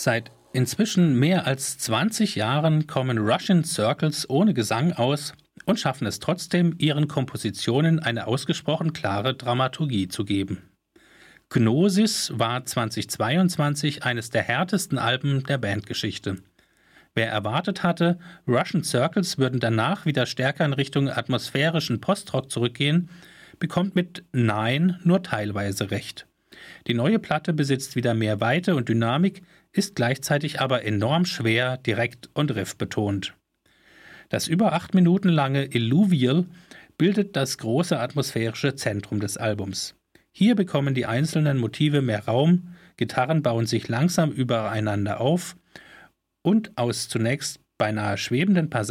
Seit inzwischen mehr als 20 Jahren kommen Russian Circles ohne Gesang aus und schaffen es trotzdem, ihren Kompositionen eine ausgesprochen klare Dramaturgie zu geben. Gnosis war 2022 eines der härtesten Alben der Bandgeschichte. Wer erwartet hatte, Russian Circles würden danach wieder stärker in Richtung atmosphärischen Postrock zurückgehen, bekommt mit Nein nur teilweise recht. Die neue Platte besitzt wieder mehr Weite und Dynamik, ist gleichzeitig aber enorm schwer, direkt und riffbetont. Das über 8 Minuten lange Illuvial bildet das große atmosphärische Zentrum des Albums. Hier bekommen die einzelnen Motive mehr Raum, Gitarren bauen sich langsam übereinander auf und aus zunächst beinahe schwebenden Passagen